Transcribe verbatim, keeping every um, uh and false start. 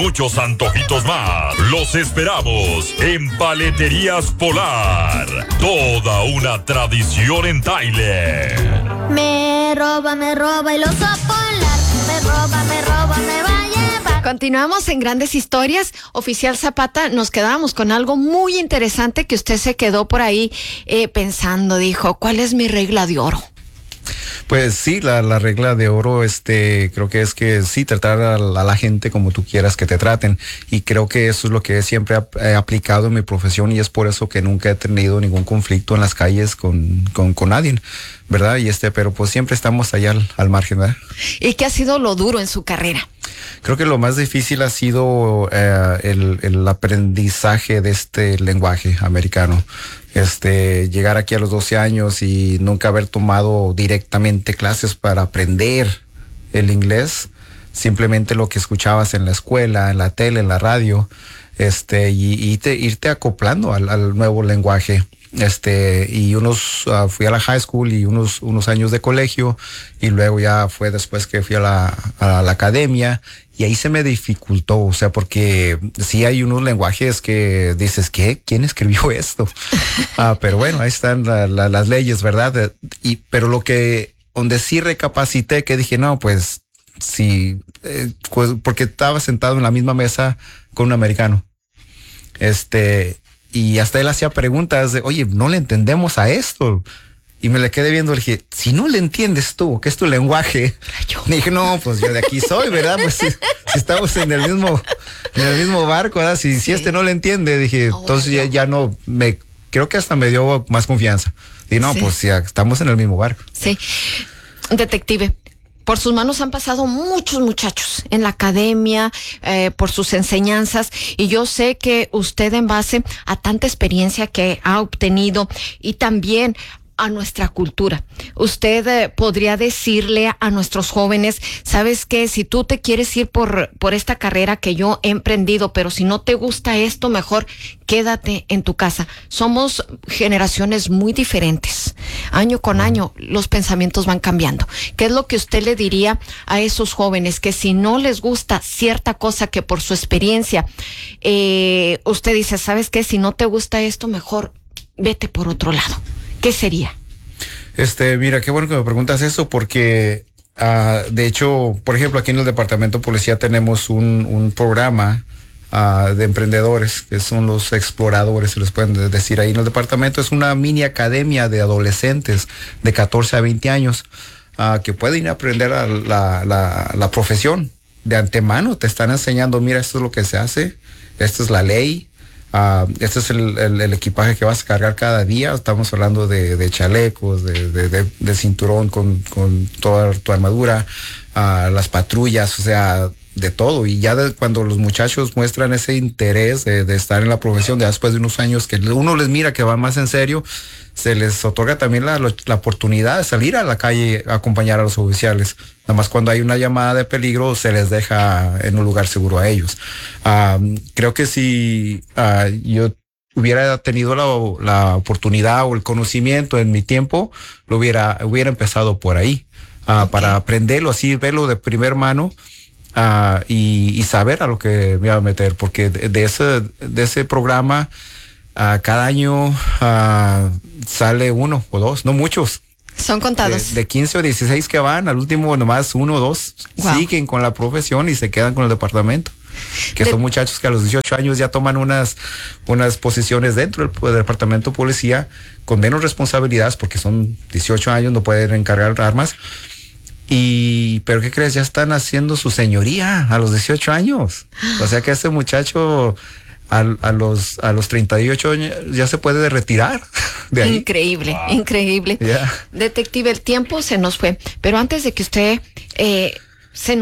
Muchos antojitos más. Los esperamos en Paleterías Polar. Toda una tradición en Tyler. Me roba, me roba el oso polar. Me roba, me roba, me va a llevar. Continuamos en Grandes Historias. Oficial Zapata, nos quedábamos con algo muy interesante que usted se quedó por ahí eh, pensando. Dijo, ¿cuál es mi regla de oro? Pues sí, la, la regla de oro, este, creo que es que sí, tratar a la, a la gente como tú quieras que te traten. Y creo que eso es lo que siempre he, he aplicado en mi profesión y es por eso que nunca he tenido ningún conflicto en las calles con, con, con nadie, ¿verdad? Y este, pero pues siempre estamos allá al, al margen, ¿verdad? ¿Y qué ha sido lo duro en su carrera? Creo que lo más difícil ha sido eh, el, el aprendizaje de este lenguaje americano. Este, llegar aquí a los doce años y nunca haber tomado directamente clases para aprender el inglés, simplemente lo que escuchabas en la escuela, en la tele, en la radio, este, y, y te, irte acoplando al, al nuevo lenguaje. Este, y unos, uh, fui a la high school y unos, unos años de colegio, y luego ya fue después que fui a la, a la academia, y ahí se me dificultó, o sea, porque sí hay unos lenguajes que dices, ¿qué? ¿Quién escribió esto? Ah, pero bueno, ahí están la, la, las leyes, ¿verdad? Y, pero lo que, donde sí recapacité, que dije, no, pues, sí, eh, pues, porque estaba sentado en la misma mesa con un americano. Este, y hasta él hacía preguntas de, oye, no le entendemos a esto. Y me le quedé viendo, le dije, si no le entiendes tú, ¿qué es tu lenguaje? Le dije, no, pues yo de aquí soy, ¿verdad? Pues si, si estamos en el mismo, en el mismo barco, ¿verdad? Si, sí. si este no le entiende, dije, oh, entonces ya, ya no, me, creo que hasta me dio más confianza. Y no, sí. pues ya estamos en el mismo barco. Sí. Detective, por sus manos han pasado muchos muchachos en la academia, eh, por sus enseñanzas, y yo sé que usted, en base a tanta experiencia que ha obtenido y también a nuestra cultura, usted eh, podría decirle a nuestros jóvenes, ¿sabes qué? Si tú te quieres ir por, por esta carrera que yo he emprendido, pero si no te gusta esto, mejor quédate en tu casa. Somos generaciones muy diferentes. Año con año los pensamientos van cambiando. ¿Qué es lo que usted le diría a esos jóvenes que si no les gusta cierta cosa que por su experiencia eh, usted dice, ¿sabes qué? Si no te gusta esto, mejor vete por otro lado? ¿Qué sería? Este, mira, qué bueno que me preguntas eso, porque uh, de hecho, por ejemplo, aquí en el Departamento de Policía tenemos un, un programa uh, de emprendedores, que son los exploradores, se les pueden decir ahí en el departamento. Es una mini academia de adolescentes de catorce a veinte años uh, que pueden aprender a la, la, la profesión de antemano. Te están enseñando, mira, esto es lo que se hace, esta es la ley. Uh, este es el, el, el equipaje que vas a cargar cada día. Estamos hablando de, de chalecos, de, de, de, de cinturón con, con toda tu armadura, uh, las patrullas, o sea, de todo. Y ya de, cuando los muchachos muestran ese interés de, de estar en la profesión, de después de unos años que uno les mira que va más en serio, se les otorga también la, la oportunidad de salir a la calle a acompañar a los oficiales. Nada más cuando hay una llamada de peligro se les deja en un lugar seguro a ellos. Uh, creo que si uh, yo hubiera tenido la, la oportunidad o el conocimiento en mi tiempo, lo hubiera, hubiera empezado por ahí, uh, okay. para aprenderlo, así verlo de primer mano. Uh, y, y saber a lo que me iba a meter, porque de, de ese de ese programa uh, cada año uh, sale uno o dos, no muchos. Son contados. De, de quince o dieciséis que van, al último nomás uno o dos wow. siguen con la profesión y se quedan con el departamento. Que de... son muchachos que a los dieciocho años ya toman unas, unas posiciones dentro del, del departamento de policía con menos responsabilidades, porque son dieciocho años, no pueden encargar armas. Y, pero ¿qué crees? Ya están haciendo su señoría a los dieciocho años. O sea que este muchacho a, a los a los treinta y ocho años ya se puede retirar de ahí. Increíble, wow. increíble. Yeah. Detective, el tiempo se nos fue, pero antes de que usted eh, se nos